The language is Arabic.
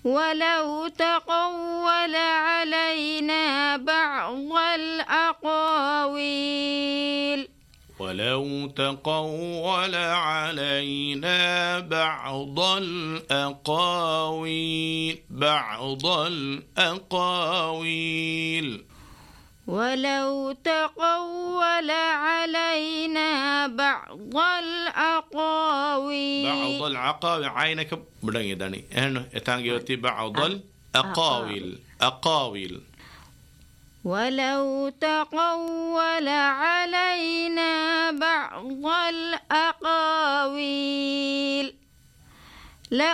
ولو تقول علينا بعض الأقاويل ولو تقول علينا بعض الأقاويل ولو تقول علينا بعض الأقاويل عينك بدني داني إنه يتانجيوتي بعض الأقاويل ولو تقول علينا بعض الأقاويل